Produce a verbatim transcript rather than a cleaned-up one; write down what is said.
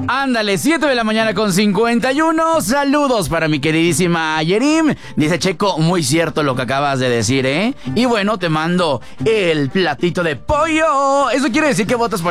Ándale, siete de la mañana con cincuenta y uno. Saludos para mi queridísima Yerim. Dice Checo, muy cierto lo que acabas de decir, ¿eh? Y bueno, te mando el platito de pollo. Eso quiere decir que votas por